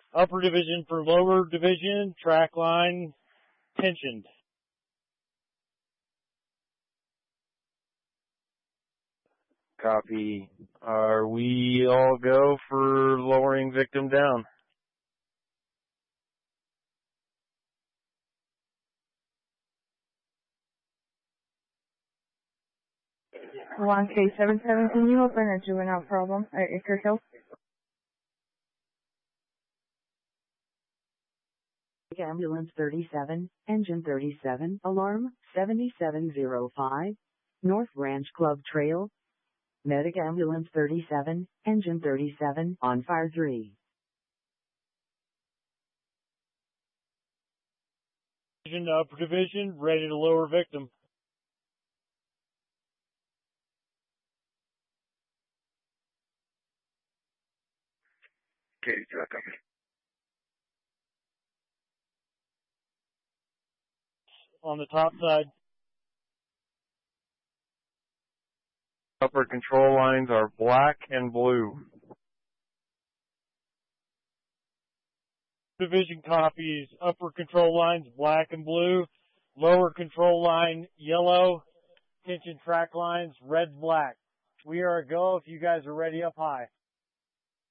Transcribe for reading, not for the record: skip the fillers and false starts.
Upper division for lower division, track line tensioned. Copy. Are we all go for lowering victim down? One K77, can you open a juvenile problem at Acre Hill? Ambulance 37, Engine 37, Alarm 7705, North Ranch Club Trail. Medic Ambulance 37, Engine 37, on fire 3. Upper division, ready to lower victim. Okay, copy. On the top side. Upper control lines are black and blue. Division copies, upper control lines black and blue, lower control line yellow, tension track lines red, black. We are a go if you guys are ready up high.